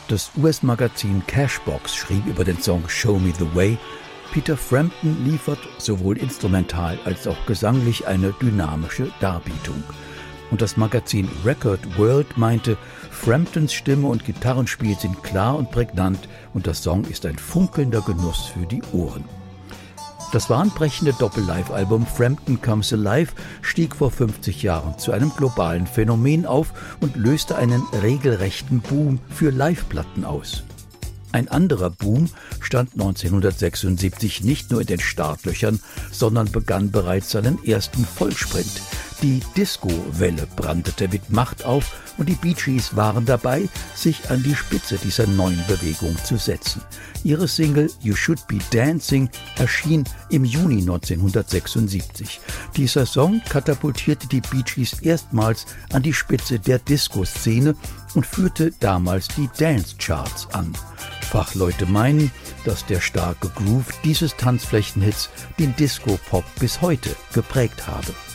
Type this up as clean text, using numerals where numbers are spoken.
Das US-Magazin Cashbox schrieb über den Song Show Me the Way: Peter Frampton liefert sowohl instrumental als auch gesanglich eine dynamische Darbietung. Und das Magazin Record World meinte, Framptons Stimme und Gitarrenspiel sind klar und prägnant und der Song ist ein funkelnder Genuss für die Ohren. Das bahnbrechende Doppel-Live-Album Frampton Comes Alive stieg vor 50 Jahren zu einem globalen Phänomen auf und löste einen regelrechten Boom für Live-Platten aus. Ein anderer Boom stand 1976 nicht nur in den Startlöchern, sondern begann bereits seinen ersten Vollsprint. Die Disco-Welle brandete mit Macht auf und die Bee Gees waren dabei, sich an die Spitze dieser neuen Bewegung zu setzen. Ihre Single You Should Be Dancing erschien im Juni 1976. Dieser Song katapultierte die Bee Gees erstmals an die Spitze der Disco-Szene und führte damals die Dance-Charts an. Fachleute meinen, dass der starke Groove dieses Tanzflächenhits den Disco-Pop bis heute geprägt habe.